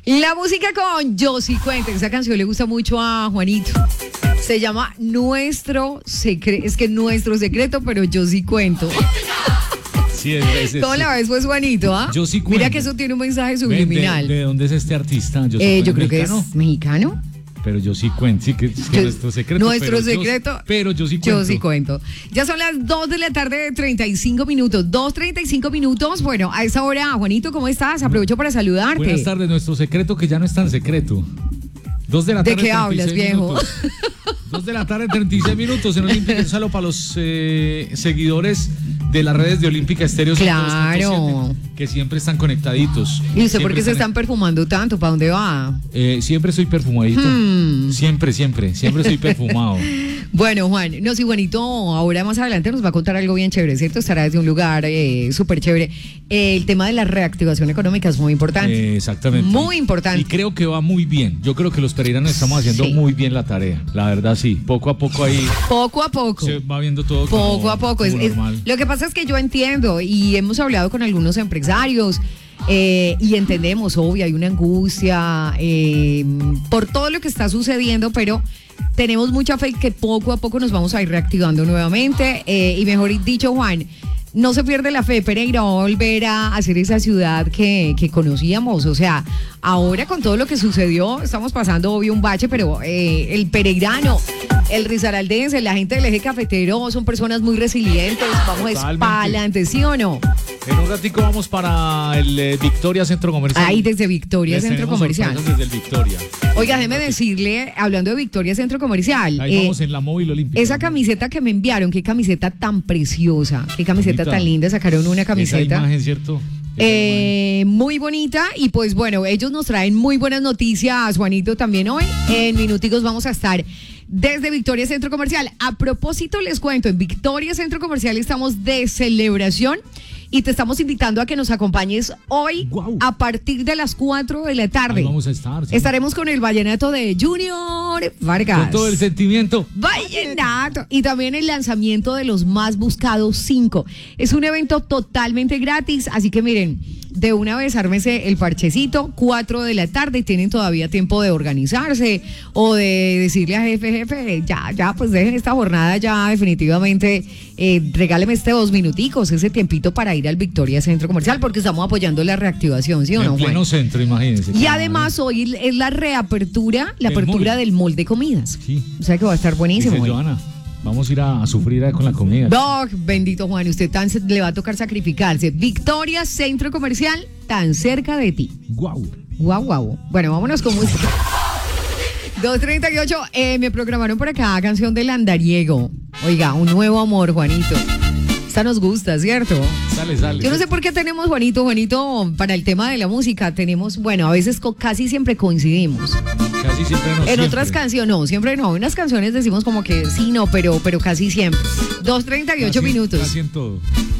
La música con Yo Sí Cuento. Esa canción le gusta mucho a Juanito. Se llama Nuestro Secreto. Es que Nuestro Secreto, pero Yo Sí Cuento. Sí, ¿Cómo la ves, pues, Juanito? ¿Ah? Yo sí cuento. Mira que eso tiene un mensaje subliminal. ¿De dónde es este artista? Yo creo que es mexicano. Pero yo sí cuento, sí, que nuestro secreto. Nuestro secreto. Pero yo sí cuento. Yo sí cuento. Ya son las 2 de la tarde, 35 minutos. 2:35 minutos. Bueno, a esa hora, Juanito, ¿cómo estás? Aprovecho para saludarte. Buenas tardes, nuestro secreto que ya no es tan secreto. 2 de la tarde. ¿De qué hablas, viejo? 2 de la tarde, 36 minutos en Olímpica. Un saludo para los seguidores de las redes de Olímpica Estéreo. Claro. Que siempre están conectaditos. ¿Y usted por qué se están perfumando tanto? ¿Para dónde va? Siempre soy perfumadito. Siempre soy perfumado. Bueno, Juan, no, sí, Juanito, ahora más adelante nos va a contar algo bien chévere, ¿cierto? Estará desde un lugar súper chévere. El tema de la reactivación económica es muy importante. Exactamente. Muy importante. Y creo que va muy bien. Yo creo que los pereiranos estamos haciendo muy bien la tarea. La verdad, sí. Poco a poco ahí. Poco a poco. Se va viendo todo poco a poco. Como normal. Lo que pasa es que yo entiendo y hemos hablado con algunos empresarios. Y entendemos, obvio, hay una angustia por todo lo que está sucediendo, pero tenemos mucha fe que poco a poco nos vamos a ir reactivando nuevamente. Y mejor dicho, Juan, no se pierde la fe. Pereira va a volver a ser esa ciudad que conocíamos. O sea, ahora con todo lo que sucedió, estamos pasando obvio un bache, pero el pereirano, el risaraldense, la gente del eje cafetero son personas muy resilientes. Vamos para adelante, ¿sí o no? En un ratico vamos para el Victoria Centro Comercial. Ahí desde Victoria Centro Comercial. Desde el Victoria. Oiga, déjeme decirle, hablando de Victoria Centro Comercial. Ahí vamos en la móvil olímpica. Esa camiseta que me enviaron, qué camiseta tan preciosa, qué camiseta tan linda. Sacaron una camiseta. Esa imagen, ¿cierto? Muy bonita. Y pues bueno, ellos nos traen muy buenas noticias, Juanito, también hoy. En minuticos vamos a estar desde Victoria Centro Comercial. A propósito, les cuento, en Victoria Centro Comercial estamos de celebración. Y te estamos invitando a que nos acompañes hoy a partir de las 4 de la tarde. Ahí vamos a estar. ¿Sí? Estaremos con el vallenato de Junior Vargas. Con todo el sentimiento. Vallenato. Y también el lanzamiento de los más buscados 5. Es un evento totalmente gratis, así que miren, de una vez ármese el parchecito, 4 de la tarde, tienen todavía tiempo de organizarse o de decirle a jefe, ya, pues dejen esta jornada ya definitivamente, regáleme 2 minuticos, ese tiempito para ir al Victoria Centro Comercial, porque estamos apoyando la reactivación, ¿sí o no, en pleno centro, imagínense. Y además hoy es la reapertura, apertura del mall de comidas. Sí. O sea que va a estar buenísimo. Dice Joana, vamos a ir a sufrir con la comida. No, bendito Juan, usted le va a tocar sacrificarse. Victoria Centro Comercial, tan cerca de ti. Guau. Bueno, vámonos con música. 2:38, me programaron por acá canción del Andariego. Oiga, un nuevo amor, Juanito. Esta nos gusta, ¿cierto? Sale. Yo no sé por qué tenemos, Juanito, para el tema de la música, tenemos, bueno, a veces casi siempre coincidimos. Casi siempre no. En siempre. otras canciones, no, siempre no. En unas canciones decimos como que sí, no, pero casi siempre. 2:38 minutos. Casi en todo.